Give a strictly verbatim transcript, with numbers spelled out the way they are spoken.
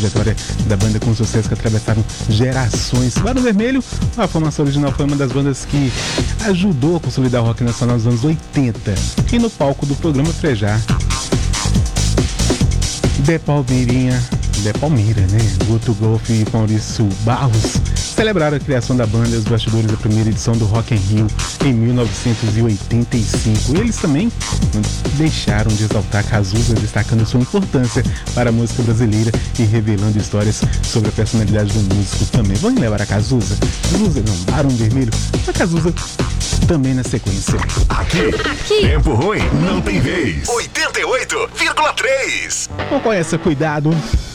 trajetória da banda com sucesso que atravessaram gerações. Barão Vermelho, a formação original foi uma das bandas que ajudou a consolidar o rock nacional nos anos oitenta. E no palco do programa Frejá, De Palmeirinha, De Palmeira, né? Guto Golf e Maurício Barros celebraram a criação da banda e os bastidores da primeira edição do Rock in Rio em mil novecentos e oitenta e cinco. Eles também deixaram de exaltar Cazuza, destacando sua importância para a música brasileira e revelando histórias sobre a personalidade do músico também. Vamos levar a Cazuza? Cazuza não, Barão Vermelho, a Cazuza também na sequência. Aqui, Aqui. Tempo ruim não tem vez. oitenta e oito vírgula três. Não conhece, cuidado.